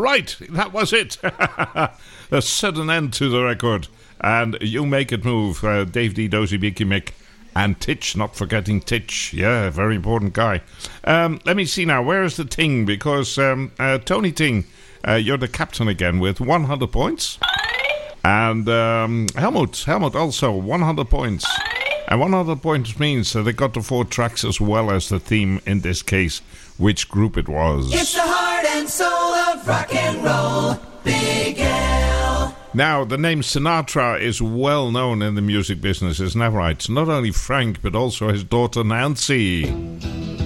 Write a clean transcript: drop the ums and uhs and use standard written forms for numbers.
right, that was it. A sudden end to the record. And You Make It Move, Dave D, Dozy, Beaky Mick, and Titch, not forgetting Titch. Yeah, very important guy. Let me see now, where is the Ting? Because Tony Ting, you're the captain again with 100 points. And Helmut also 100 points. And 100 points means that they got the 4 tracks as well as the theme in this case, which group it was. It's the heart and soul of rock and roll, Big L. Now, the name Sinatra is well known in the music business, isn't that right? Not only Frank, but also his daughter Nancy.